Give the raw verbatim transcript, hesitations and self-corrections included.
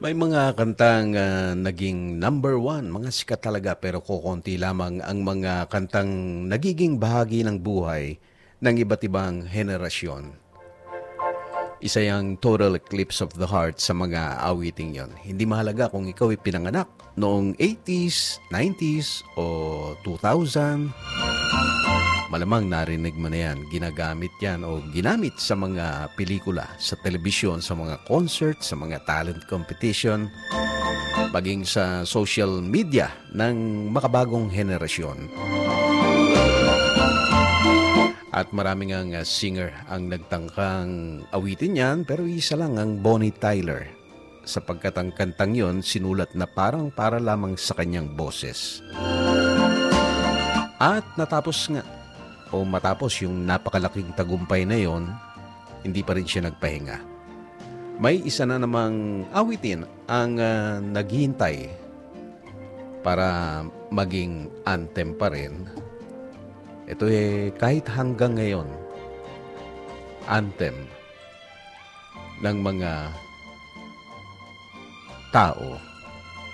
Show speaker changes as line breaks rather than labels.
May mga kantang, ah, naging number one, mga sikat talaga pero kokonti lamang ang mga kantang nagiging bahagi ng buhay ng iba't ibang henerasyon. Isa yang total eclipse of the heart sa mga awiting yon. Hindi mahalaga kung ikaw ay pinanganak noong eighties, nineties o two thousand. Malamang narinig mo na yan. Ginagamit yan o ginamit sa mga pelikula, sa telebisyon, sa mga concert, sa mga talent competition, maging sa social media ng makabagong henerasyon. At maraming ang uh, singer ang nagtangkang awitin yan, pero isa lang ang Bonnie Tyler. Sapagkat ang kantang yon sinulat na parang para lamang sa kanyang boses. At natapos nga, o matapos yung napakalaking tagumpay na yon, hindi pa rin siya nagpahinga. May isa na namang awitin ang uh, naghihintay para maging anthem pa rin. Ito eh, kahit hanggang ngayon, anthem ng mga tao